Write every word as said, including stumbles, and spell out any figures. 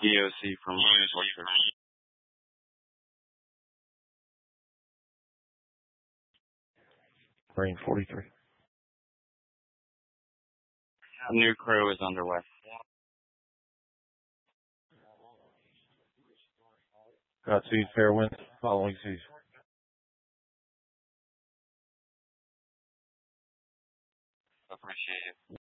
E O C from Marine forty-three. Marine forty-three. New crew is underway. Godspeed, fair wind, following seas. Appreciate it.